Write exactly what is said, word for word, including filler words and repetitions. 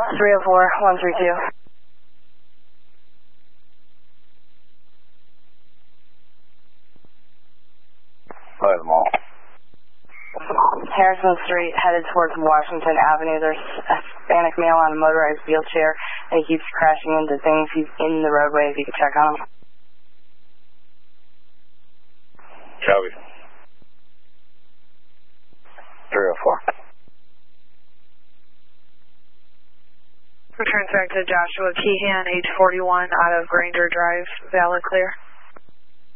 three oh four, one three two. By the mall. Harrison Street, headed towards Washington Avenue. There's a Hispanic male on a motorized wheelchair, and he keeps crashing into things. He's in the roadway, if you could check on him. Copy. three oh four. Returns back to Joshua Keehan, age forty-one, out of Granger Drive, valid clear.